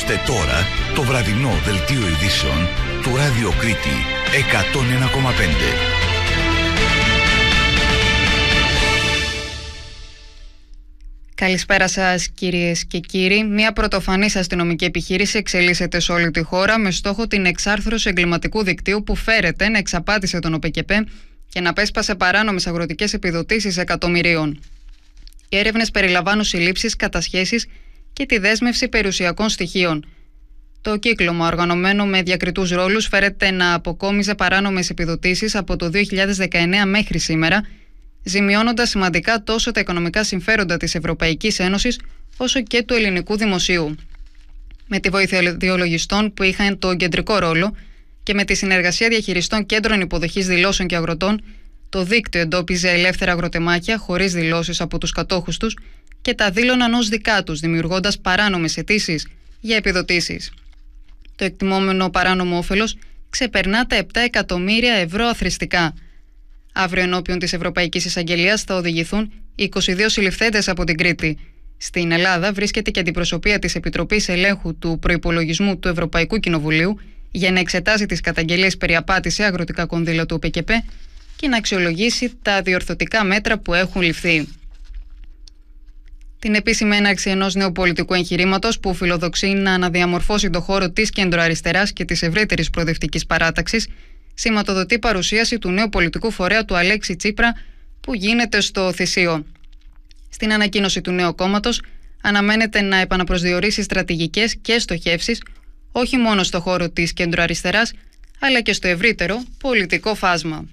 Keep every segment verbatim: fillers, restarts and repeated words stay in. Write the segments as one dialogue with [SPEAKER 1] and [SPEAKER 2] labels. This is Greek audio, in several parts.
[SPEAKER 1] Ακούστε τώρα το βραδινό δελτίο ειδήσεων του Ράδιο Κρήτη εκατόν ένα κόμμα πέντε.
[SPEAKER 2] Καλησπέρα σας κυρίες και κύριοι. Μια πρωτοφανής αστυνομική επιχείρηση εξελίσσεται σε όλη τη χώρα με στόχο την εξάρθρωση εγκληματικού δικτύου που φέρεται να εξαπάτησε τον ΟΠΕΚΕΠΕ και να πέσπασε παράνομες αγροτικές επιδοτήσεις εκατομμυρίων. Οι έρευνες περιλαμβάνουν συλλήψεις, κατασχέσεις και τη δέσμευση περιουσιακών στοιχείων. Το κύκλωμα, οργανωμένο με διακριτούς ρόλους, φέρεται να αποκόμιζε παράνομες επιδοτήσεις από το δύο χιλιάδες δεκαεννέα μέχρι σήμερα, ζημιώνοντας σημαντικά τόσο τα οικονομικά συμφέροντα της Ευρωπαϊκής Ένωσης όσο και του ελληνικού δημοσίου. Με τη βοήθεια διολογιστών που είχαν τον κεντρικό ρόλο και με τη συνεργασία διαχειριστών κέντρων υποδοχής δηλώσεων και αγροτών, το δίκτυο εντόπιζε ελεύθερα αγροτεμάχια χωρίς δηλώσεις από τους κατόχους τους και τα δήλωναν ως δικά τους, δημιουργώντας παράνομες αιτήσεις για επιδοτήσεις. Το εκτιμόμενο παράνομο όφελος ξεπερνά τα επτά εκατομμύρια ευρώ αθροιστικά. Αύριο ενώπιον της Ευρωπαϊκής Εισαγγελίας θα οδηγηθούν είκοσι δύο συλληφθέντες από την Κρήτη. Στην Ελλάδα βρίσκεται και αντιπροσωπεία της Επιτροπής Ελέγχου του Προϋπολογισμού του Ευρωπαϊκού Κοινοβουλίου για να εξετάσει τις καταγγελίες περί απάτης σε αγροτικά κονδύλια του ΟΠΕΚΕΠΕ και να αξιολογήσει τα διορθωτικά μέτρα που έχουν ληφθεί. Την επίσημη έναρξη ενός νέου πολιτικού εγχειρήματος που φιλοδοξεί να αναδιαμορφώσει το χώρο της κεντροαριστεράς και της ευρύτερης προοδευτικής παράταξης, σηματοδοτεί παρουσίαση του νέου πολιτικού φορέα του Αλέξη Τσίπρα που γίνεται στο Θησίο. Στην ανακοίνωση του νέου κόμματος αναμένεται να επαναπροσδιορίσει στρατηγικές και στοχεύσεις όχι μόνο στο χώρο της κεντροαριστεράς αλλά και στο ευρύτερο πολιτικό φάσμα.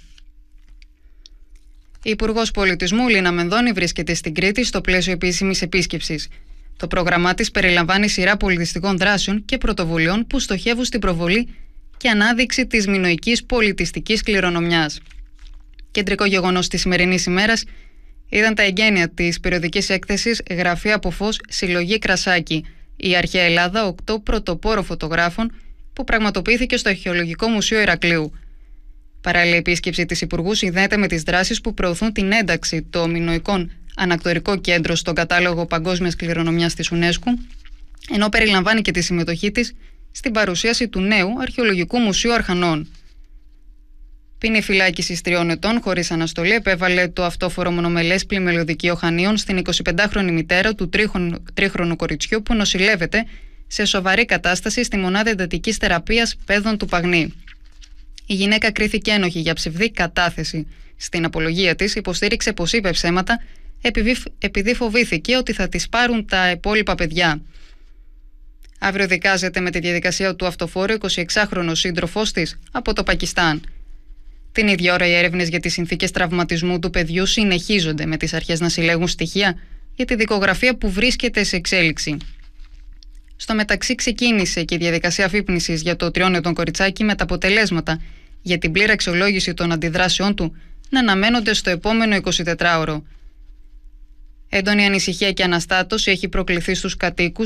[SPEAKER 2] Η Υπουργός Πολιτισμού Λίνα Μενδώνη βρίσκεται στην Κρήτη στο πλαίσιο επίσημης επίσκεψης. Το πρόγραμμά της περιλαμβάνει σειρά πολιτιστικών δράσεων και πρωτοβουλειών που στοχεύουν στην προβολή και ανάδειξη της μινωικής πολιτιστικής κληρονομιάς. Κεντρικό γεγονός της σημερινής ημέρας ήταν τα εγγένεια της περιοδικής έκθεσης «Γραφή από φως, συλλογή Κρασάκη. Η Αρχαία Ελλάδα, οκτώ πρωτοπόρο φωτογράφων» που πραγματοποιήθηκε στο Αρχαιολογικό Μουσείο Ηρακλείου. Παράλληλη επίσκεψη της Υπουργού συνδέεται με τις δράσεις που προωθούν την ένταξη των μινωικών ανακτορικό κέντρο στον κατάλογο παγκόσμιας κληρονομιάς της UNESCO, ενώ περιλαμβάνει και τη συμμετοχή της στην παρουσίαση του νέου Αρχαιολογικού Μουσείου Αρχανών. Ποινή φυλάκισης τριών ετών χωρίς αναστολή επέβαλε το αυτόφορο μονομελές πλημμελιωδικείο Χανίων στην εικοσιπεντάχρονη μητέρα του τρίχρονου κοριτσιού που νοσηλεύεται σε σοβαρή κατάσταση στη μονάδα εντατικής θεραπείας Πέδων του Παγνή. Η γυναίκα κρίθηκε ένοχη για ψευδή κατάθεση. Στην απολογία της υποστήριξε πως είπε ψέματα επειδή φοβήθηκε ότι θα της πάρουν τα υπόλοιπα παιδιά. Αύριο δικάζεται με τη διαδικασία του αυτοφόρου εικοσιεξάχρονος σύντροφός της από το Πακιστάν. Την ίδια ώρα οι έρευνες για τις συνθήκες τραυματισμού του παιδιού συνεχίζονται, με τις αρχές να συλλέγουν στοιχεία για τη δικογραφία που βρίσκεται σε εξέλιξη. Στο μεταξύ ξεκίνησε και η διαδικασία αφύπνισης για το τριών ετών κοριτσάκι, με τα αποτελέσματα για την πλήρη αξιολόγηση των αντιδράσεών του να αναμένονται στο επόμενο εικοσιτετράωρο. Έντονη ανησυχία και αναστάτωση έχει προκληθεί στους κατοίκους